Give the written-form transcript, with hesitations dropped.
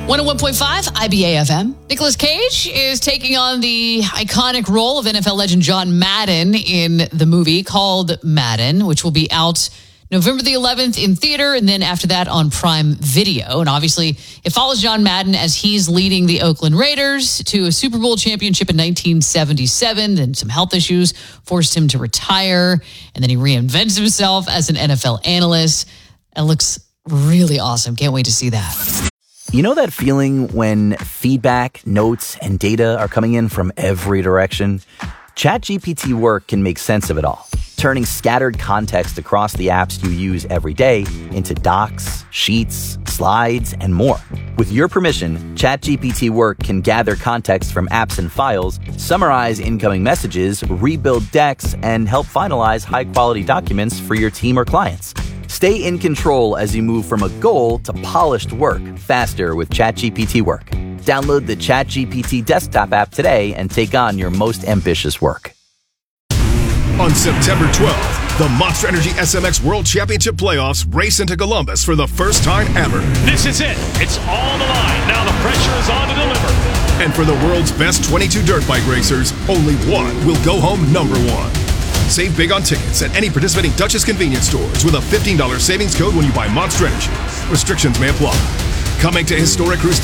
101.5 IBA FM. Nicolas Cage is taking on the iconic role of NFL legend John Madden in the movie called Madden, which will be out November the 11th in theater, and then after that on Prime Video. And obviously, it follows John Madden as he's leading the Oakland Raiders to a Super Bowl championship in 1977. Then some health issues forced him to retire, and then he reinvents himself as an NFL analyst. It looks really awesome. Can't wait to see that. You know that feeling when feedback, notes, and data are coming in from every direction? ChatGPT Work can make sense of it all, turning scattered context across the apps you use every day into docs, sheets, slides, and more. With your permission, ChatGPT Work can gather context from apps and files, summarize incoming messages, rebuild decks, and help finalize high-quality documents for your team or clients. Stay in control as you move from a goal to polished work faster with ChatGPT Work. Download the ChatGPT desktop app today and take on your most ambitious work. On September 12th, the Monster Energy SMX World Championship Playoffs race into Columbus for the first time ever. This is it. It's all on the line. Now the pressure is on to deliver. And for the world's best 22 dirt bike racers, only one will go home number one. Save big on tickets at any participating Duchess convenience stores with a $15 savings code when you buy Monster Energy. Restrictions may apply. Coming to historic Cruise